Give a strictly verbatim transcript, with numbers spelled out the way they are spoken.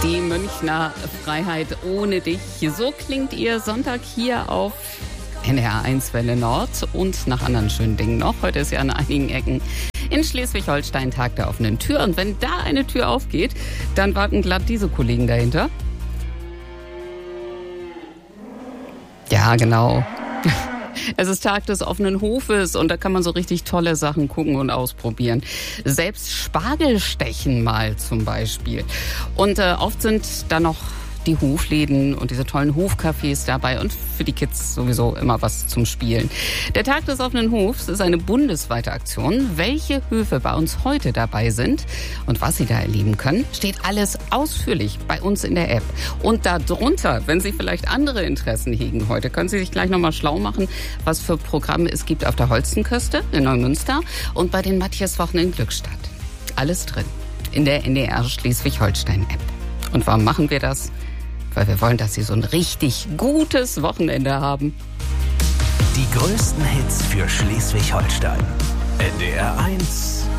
Die Münchner Freiheit ohne dich. So klingt ihr Sonntag hier auf N D R eins Welle Nord und nach anderen schönen Dingen noch. Heute ist ja an einigen Ecken in Schleswig-Holstein Tag der offenen Tür. Und wenn da eine Tür aufgeht, dann warten glatt diese Kollegen dahinter. Ja, genau. Es ist Tag des offenen Hofes und da kann man so richtig tolle Sachen gucken und ausprobieren. Selbst Spargelstechen mal zum Beispiel. Und äh, oft sind da noch die Hofläden und diese tollen Hofcafés dabei und für die Kids sowieso immer was zum Spielen. Der Tag des offenen Hofs ist eine bundesweite Aktion. Welche Höfe bei uns heute dabei sind und was Sie da erleben können, steht alles ausführlich bei uns in der App. Und darunter, wenn Sie vielleicht andere Interessen hegen heute, können Sie sich gleich nochmal schlau machen, was für Programme es gibt auf der Holstenküste in Neumünster und bei den Matthiaswochen in Glückstadt. Alles drin in der N D R Schleswig-Holstein-App. Und warum machen wir das? Weil wir wollen, dass Sie so ein richtig gutes Wochenende haben. Die größten Hits für Schleswig-Holstein. N D R eins